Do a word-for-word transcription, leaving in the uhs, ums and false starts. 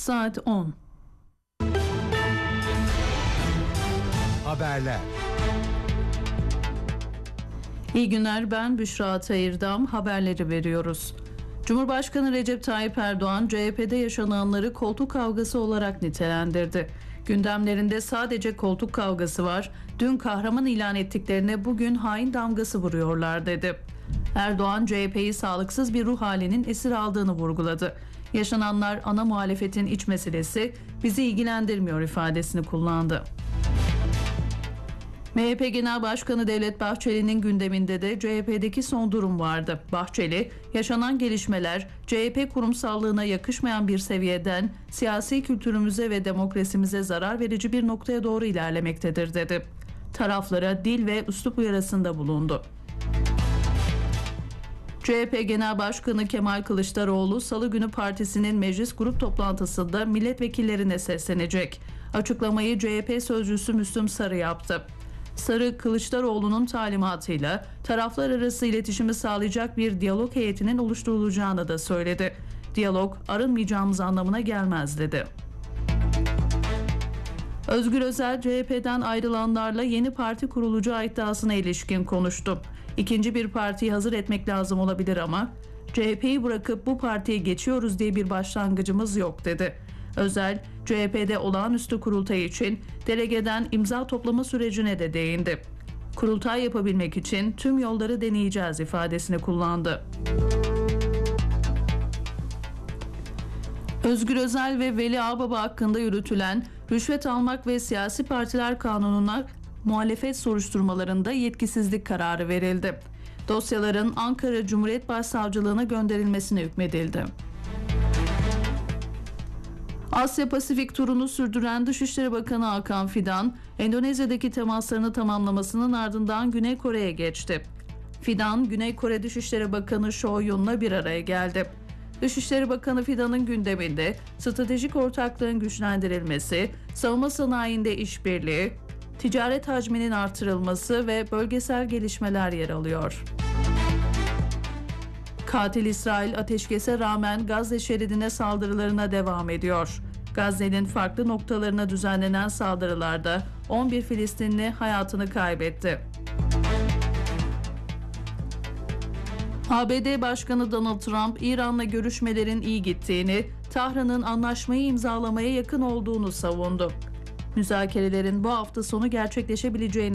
Saat on. Haberler. İyi günler, ben Büşra Atayırdam. Haberleri veriyoruz. Cumhurbaşkanı Recep Tayyip Erdoğan, C H P'de yaşananları koltuk kavgası olarak nitelendirdi. Gündemlerinde sadece koltuk kavgası var, dün kahraman ilan ettiklerine bugün hain damgası vuruyorlar dedi. Erdoğan, C H P'yi sağlıksız bir ruh halinin esir aldığını vurguladı. Yaşananlar ana muhalefetin iç meselesi, bizi ilgilendirmiyor ifadesini kullandı. M H P Genel Başkanı Devlet Bahçeli'nin gündeminde de C H P'deki son durum vardı. Bahçeli, yaşanan gelişmeler C H P kurumsallığına yakışmayan bir seviyeden siyasi kültürümüze ve demokrasimize zarar verici bir noktaya doğru ilerlemektedir dedi. Taraflara dil ve üslup uyarısında bulundu. C H P Genel Başkanı Kemal Kılıçdaroğlu, Salı günü partisinin meclis grup toplantısında milletvekillerine seslenecek. Açıklamayı C H P sözcüsü Müslüm Sarı yaptı. Sarı, Kılıçdaroğlu'nun talimatıyla taraflar arası iletişimi sağlayacak bir diyalog heyetinin oluşturulacağını da söyledi. Diyalog, arınmayacağımız anlamına gelmez dedi. Özgür Özel, C H P'den ayrılanlarla yeni parti kurulacağı iddiasına ilişkin konuştu. İkinci bir partiyi hazır etmek lazım olabilir ama C H P'yi bırakıp bu partiye geçiyoruz diye bir başlangıcımız yok dedi. Özel, C H P'de olağanüstü kurultay için delegeden imza toplama sürecine de değindi. Kurultay yapabilmek için tüm yolları deneyeceğiz ifadesini kullandı. Özgür Özel ve Veli Ağbaba hakkında yürütülen rüşvet almak ve siyasi partiler kanununa muhalefet soruşturmalarında yetkisizlik kararı verildi. Dosyaların Ankara Cumhuriyet Başsavcılığına gönderilmesine hükmedildi. Asya Pasifik turunu sürdüren Dışişleri Bakanı Hakan Fidan, Endonezya'daki temaslarını tamamlamasının ardından Güney Kore'ye geçti. Fidan, Güney Kore Dışişleri Bakanı Cho Yun'la bir araya geldi. Dışişleri Bakanı Fidan'ın gündeminde stratejik ortaklığın güçlendirilmesi, savunma sanayinde işbirliği, ticaret hacminin artırılması ve bölgesel gelişmeler yer alıyor. Katil İsrail ateşkese rağmen Gazze şeridine saldırılarına devam ediyor. Gazze'nin farklı noktalarına düzenlenen saldırılarda on bir Filistinli hayatını kaybetti. A B D Başkanı Donald Trump, İran'la görüşmelerin iyi gittiğini, Tahran'ın anlaşmayı imzalamaya yakın olduğunu savundu. Müzakerelerin bu hafta sonu gerçekleşebileceğini